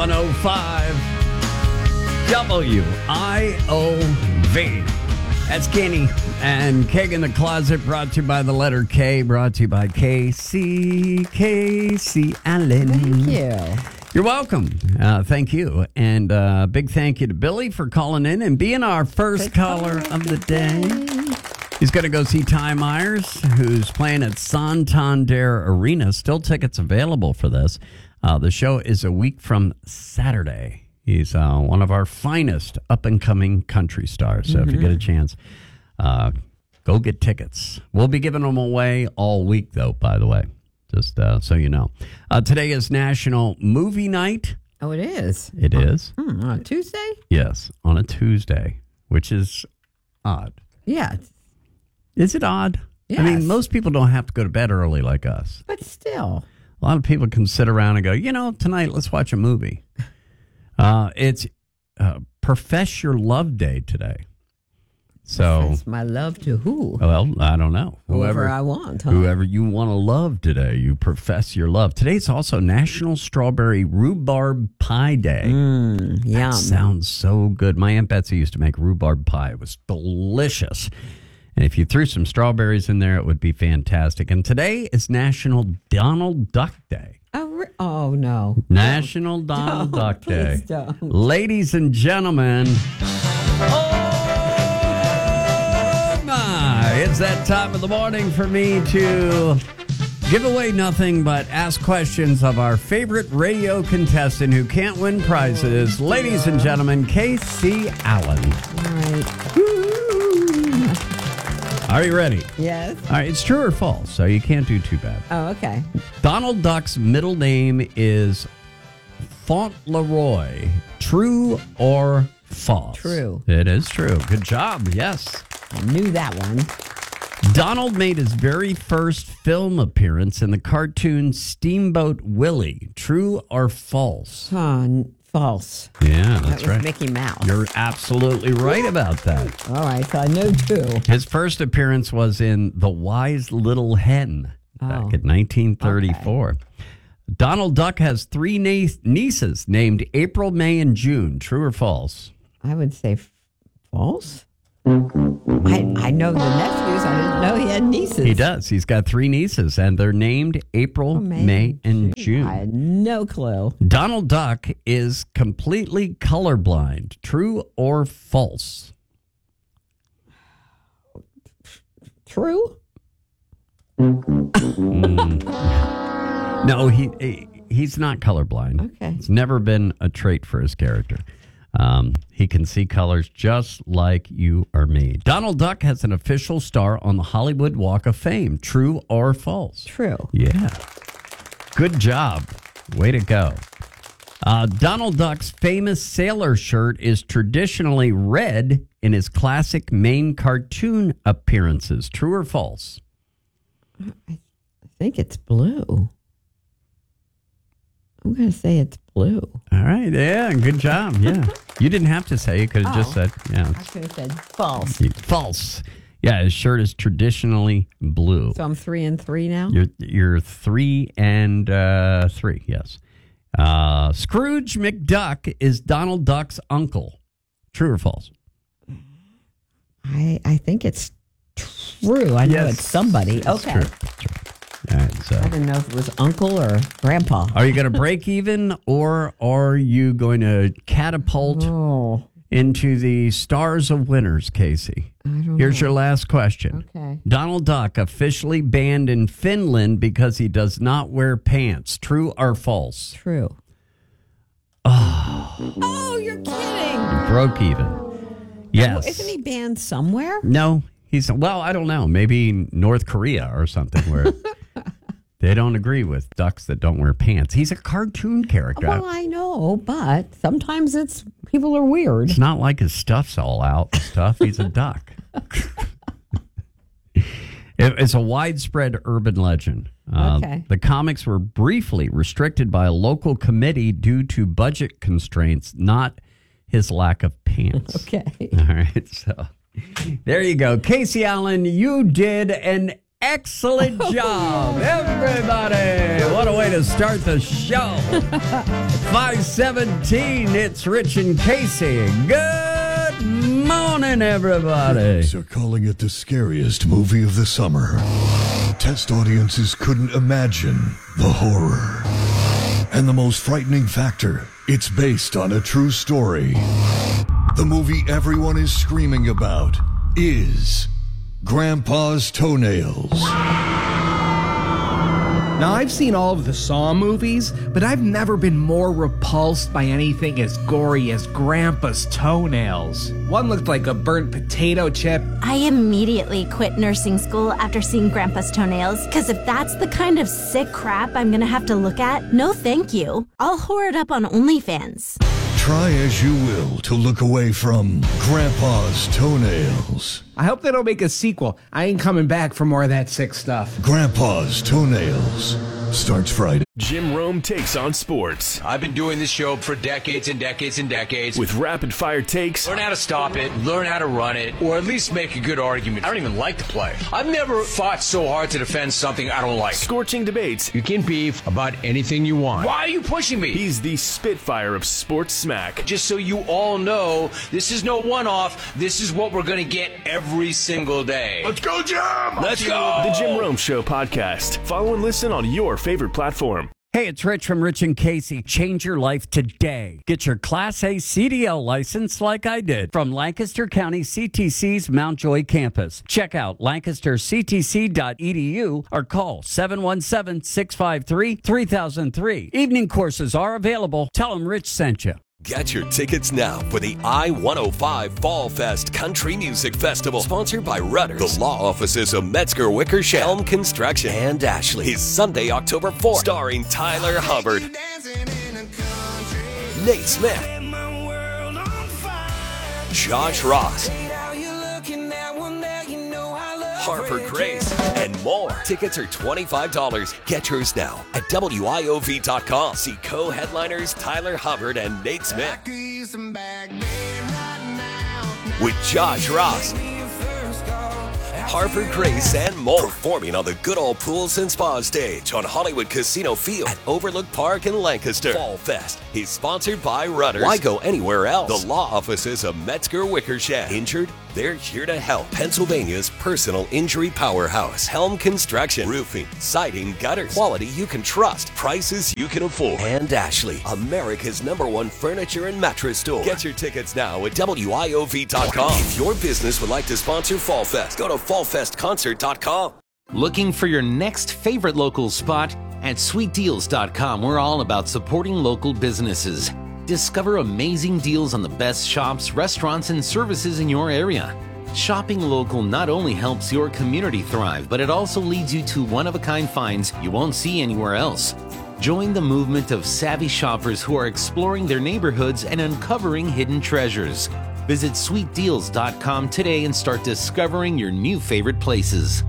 105 WIOV. That's Kenny and Keg in the Closet, brought to you by the letter K, brought to you by Casey Allen. Thank you. You're welcome. Thank you. And big thank you to Billy for calling in and being our first caller of the day. He's going to go see Ty Myers, who's playing at Santander Arena. Still tickets available for this. The show is a week from Saturday. He's one of our finest up-and-coming country stars. So if you get a chance, go get tickets. We'll be giving them away all week, though, by the way, just so you know. Today is National Movie Night. Oh, it is? It is. On a Tuesday? Yes, on a Tuesday, which is odd. Yeah. Is it odd? Yes. I mean, most people don't have to go to bed early like us. But still. A lot of people can sit around and go, tonight let's watch a movie. It's Profess Your Love Day today. So, Profess my love to who? Well, I don't know. Whoever I want. Huh? Whoever you want to love today, you profess your love. Today's also National Strawberry Rhubarb Pie Day. Yum. That sounds so good. My Aunt Betsy used to make rhubarb pie. It was delicious. And if you threw some strawberries in there, it would be fantastic. And today is National Donald Duck Day. Oh, no. National Donald Duck Day. Please don't. Ladies and gentlemen, oh my, it's that time of the morning for me to give away nothing but ask questions of our favorite radio contestant who can't win prizes. Ladies and gentlemen, Casey Allen. All right. Are you ready? Yes. All right, it's true or false, so you can't do too bad. Oh, okay. Donald Duck's middle name is Fauntleroy. True or false? True. It is true. Good job. Yes. I knew that one. Donald made his very first film appearance in the cartoon Steamboat Willie. True or false? False. Yeah, That that's was right. Mickey Mouse. You're absolutely right about that. All right, so I know two. His first appearance was in The Wise Little Hen back in 1934. Okay. Donald Duck has three nieces named April, May, and June. True or false? I would say false. I know the nephews. I didn't know he had nieces. He does. He's got three nieces, and they're named April, May, and June. I had no clue. Donald Duck is completely colorblind. True or false? True? No, he's not colorblind. Okay. It's never been a trait for his character. He can see colors just like you or me. Donald Duck has an official star on the Hollywood Walk of Fame. True or false? True. Yeah. Good job. Way to go. Donald Duck's famous sailor shirt is traditionally red in his classic Maine cartoon appearances. True or false? I think it's blue. I'm going to say it's blue. All right. Yeah. Good job. Yeah. You didn't have to say. You could have just said, yeah. I could have said false. False. Yeah. His shirt is traditionally blue. So I'm 3 and 3 now? You're 3 and 3. Yes. Scrooge McDuck is Donald Duck's uncle. True or false? I think it's true. I know it's somebody. It's okay. True. All right, so. I didn't know if it was uncle or grandpa. Are you going to break even, or are you going to catapult into the stars of winners, Casey? I don't Here's know. your last question. Okay. Donald Duck officially banned in Finland because he does not wear pants. True or false? True. Oh, you're kidding. You broke even. Yes. Well, isn't he banned somewhere? No, I don't know. Maybe North Korea or something where they don't agree with ducks that don't wear pants. He's a cartoon character. Well, I know, but sometimes people are weird. It's not like his stuff's all out and stuff. He's a duck. It's a widespread urban legend. Okay. The comics were briefly restricted by a local committee due to budget constraints, not his lack of pants. Okay. All right. So there you go. Casey Allen, you did an excellent job, everybody. What a way to start the show. 5:17, it's Rich and Casey. Good morning, everybody. Critics are calling it the scariest movie of the summer. Test audiences couldn't imagine the horror. And the most frightening factor, it's based on a true story. The movie everyone is screaming about is Grandpa's Toenails. Now, I've seen all of the Saw movies, but I've never been more repulsed by anything as gory as Grandpa's toenails. One looked like a burnt potato chip. I immediately quit nursing school after seeing Grandpa's toenails, because if that's the kind of sick crap I'm gonna have to look at, no thank you. I'll whore it up on OnlyFans. Try as you will to look away from Grandpa's Toenails. I hope they don't make a sequel. I ain't coming back for more of that sick stuff. Grandpa's Toenails starts Friday. Jim Rome takes on sports I've been doing this show for decades and decades and decades. with rapid-fire takes, Learn how to stop it, learn how to run it, or at least make a good argument. I don't even like to play. I've never fought so hard to defend something I don't like. scorching debates. You can beef about anything you want. Why are you pushing me? He's the Spitfire of sports smack. Just so you all know, this is no one-off. This is what we're going to get every single day. Let's go, Jim! Let's go! The Jim Rome Show podcast. Follow and listen on your favorite platform. Hey, it's Rich from Rich and Casey. Change your life today. Get your Class A CDL license like I did from Lancaster County CTC's Mount Joy campus. Check out lancasterctc.edu or call 717-653-3003. Evening courses are available. Tell them Rich sent you. Get your tickets now for the I-105 Fall Fest Country Music Festival, sponsored by Rudders, the law offices of Metzger Wickersham, Helm Construction, and Ashley. Is Sunday, October 4th, starring Tyler Hubbard, Nate Smith, Josh Ross, Harper Grace, and more. Tickets are $25. Get yours now at WIOV.com. See co-headliners Tyler Hubbard and Nate Smith with Josh Ross, Harper Grace, and more. Performing on the Good Old Pools and Spa stage on Hollywood Casino Field at Overlook Park in Lancaster. Fall Fest is sponsored by Rudders. Why go anywhere else? The law offices of Metzger Wickersham. Injured? They're here to help. Pennsylvania's personal injury powerhouse. Helm Construction. Roofing, siding, gutters. Quality you can trust. Prices you can afford. And Ashley, America's #1 furniture and mattress store. Get your tickets now at WIOV.com. If your business would like to sponsor Fall Fest, go to fallfestconcert.com. Looking for your next favorite local spot? At sweetdeals.com, we're all about supporting local businesses. Discover amazing deals on the best shops, restaurants, and services in your area. Shopping local not only helps your community thrive, but it also leads you to one-of-a-kind finds you won't see anywhere else. Join the movement of savvy shoppers who are exploring their neighborhoods and uncovering hidden treasures. Visit sweetdeals.com today and start discovering your new favorite places.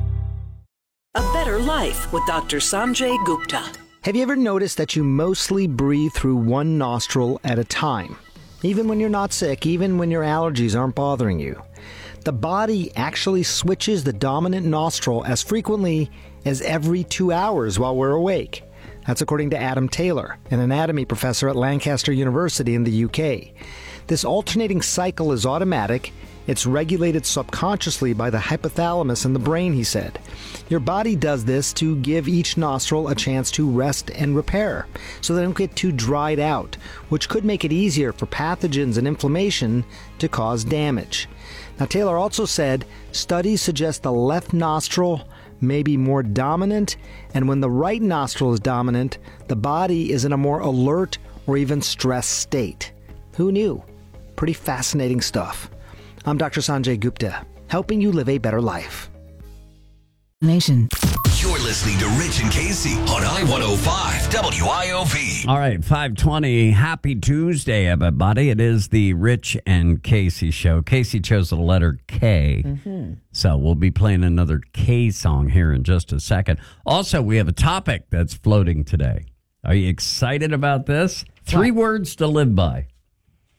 A Better Life with Dr. Sanjay Gupta. Have you ever noticed that you mostly breathe through one nostril at a time? Even when you're not sick, even when your allergies aren't bothering you. The body actually switches the dominant nostril as frequently as every 2 hours while we're awake. That's according to Adam Taylor, an anatomy professor at Lancaster University in the UK. This alternating cycle is automatic. It's regulated subconsciously by the hypothalamus in the brain, he said. Your body does this to give each nostril a chance to rest and repair, so they don't get too dried out, which could make it easier for pathogens and inflammation to cause damage. Now, Taylor also said studies suggest the left nostril may be more dominant, and when the right nostril is dominant, the body is in a more alert or even stressed state. Who knew? Pretty fascinating stuff. I'm Dr. Sanjay Gupta, helping you live a better life. Nation. You're listening to Rich and Casey on I-105 WIOV. All right, 5:20. Happy Tuesday, everybody. It is the Rich and Casey show. Casey chose the letter K. So we'll be playing another K song here in just a second. Also, we have a topic that's floating today. Are you excited about this? 3 words to live by.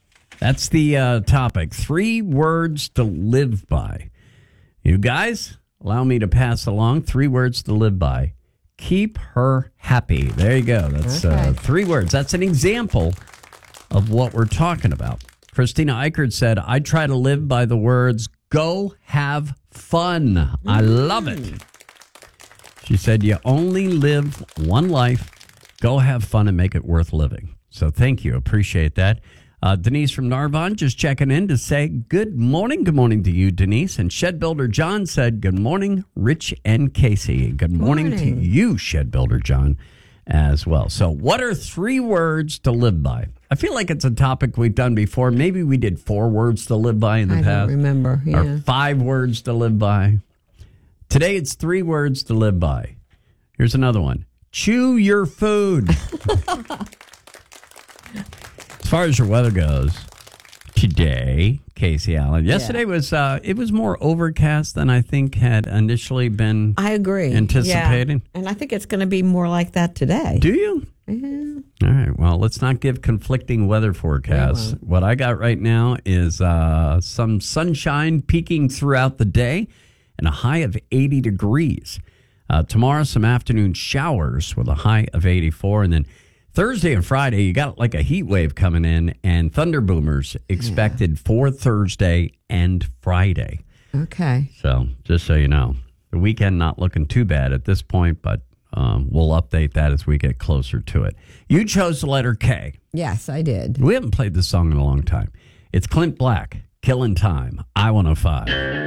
That's the topic. 3 words to live by. You guys, allow me to pass along 3 words to live by. Keep her happy. There you go. That's 3 words. That's an example of what we're talking about. Christina Eichert said, I try to live by the words, go have fun. I love it. She said, you only live one life. Go have fun and make it worth living. So thank you. Appreciate that. Denise from Narbonne just checking in to say good morning. Good morning to you, Denise. And Shed Builder John said, good morning, Rich and Casey. Good morning to you, Shed Builder John, as well. So what are 3 words to live by? I feel like it's a topic we've done before. Maybe we did 4 words to live by in the past. I don't remember. Yeah. Or 5 words to live by. Today it's 3 words to live by. Here's another one. Chew your food. As far as your weather goes, today, Casey Allen. Yesterday was it was more overcast than I think had initially been. I agree. Anticipating, and I think it's going to be more like that today. Do you? Yeah. All right. Well, let's not give conflicting weather forecasts. What I got right now is some sunshine peaking throughout the day, and a high of 80 degrees. Tomorrow, some afternoon showers with a high of 84, and then Thursday and Friday, you got like a heat wave coming in, and thunder boomers expected for Thursday and Friday. Okay. So just so you know, the weekend not looking too bad at this point, but we'll update that as we get closer to it. You chose the letter K. Yes, I did. We haven't played this song in a long time. It's Clint Black, Killing Time, I-105.